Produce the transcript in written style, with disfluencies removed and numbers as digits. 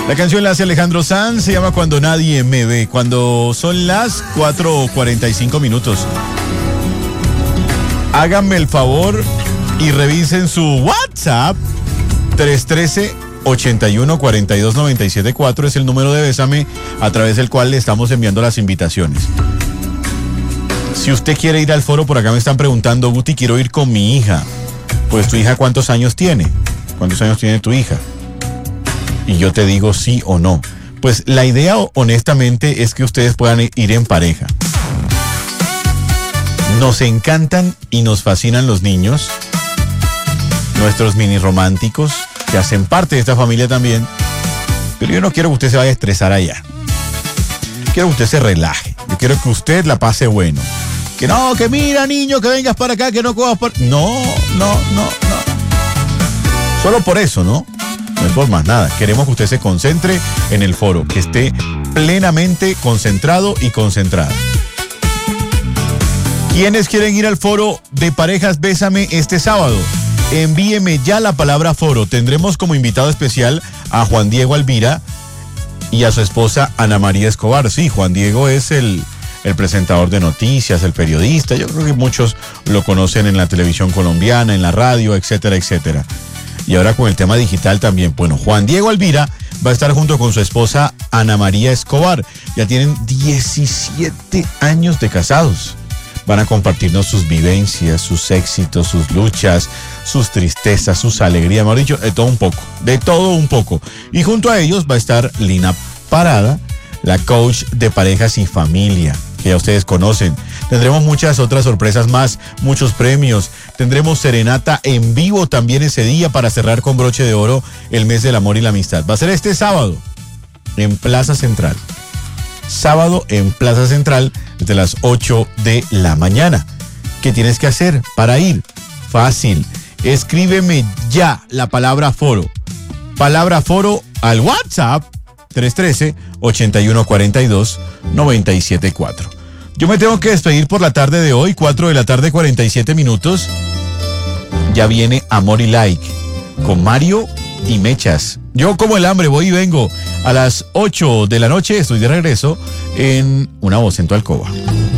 La canción la hace Alejandro Sanz, se llama Cuando Nadie Me Ve, cuando son las 4:45 minutos. Háganme el favor y revisen su WhatsApp. 313-81-42-97-4 es el número de Bésame, a través del cual le estamos enviando las invitaciones. Si usted quiere ir al foro, por acá me están preguntando, Guti, quiero ir con mi hija. Pues tu hija, ¿cuántos años tiene? ¿Cuántos años tiene tu hija? Y yo te digo sí o no. Pues la idea, honestamente, es que ustedes puedan ir en pareja. Nos encantan y nos fascinan los niños, nuestros mini románticos, que hacen parte de esta familia también. Pero yo no quiero que usted se vaya a estresar allá. Quiero que usted se relaje. Yo quiero que usted la pase bueno. Que no, que mira, niño, que vengas para acá, que no cojas por... No. Solo por eso, ¿no? No es por más nada. Queremos que usted se concentre en el foro, que esté plenamente concentrado y concentrada. ¿Quiénes quieren ir al foro de parejas Bésame este sábado? Envíeme ya la palabra foro. Tendremos como invitado especial a Juan Diego Alvira y a su esposa Ana María Escobar. Sí, Juan Diego es el presentador de noticias, el periodista. Yo creo que muchos lo conocen en la televisión colombiana, en la radio, etcétera, etcétera. Y ahora con el tema digital también. Bueno, Juan Diego Alvira va a estar junto con su esposa Ana María Escobar. Ya tienen 17 años de casados. Van a compartirnos sus vivencias, sus éxitos, sus luchas, sus tristezas, sus alegrías, mejor dicho, de todo un poco. Y junto a ellos va a estar Lina Parada, la coach de parejas y familia, que ya ustedes conocen. Tendremos muchas otras sorpresas más, muchos premios. Tendremos serenata en vivo también ese día para cerrar con broche de oro el mes del amor y la amistad. Va a ser este sábado en Plaza Central. Sábado en Plaza Central desde las 8 de la mañana. ¿Qué tienes que hacer para ir? Fácil. Escríbeme ya la palabra foro. Palabra foro al WhatsApp 313-8142-974. Yo me tengo que despedir por la tarde de hoy, 4 de la tarde, 47 minutos. Ya viene Amor y Like con Mario y Mechas. Yo como el hambre voy y vengo. A las 8 de la noche estoy de regreso en Una Voz en tu Alcoba.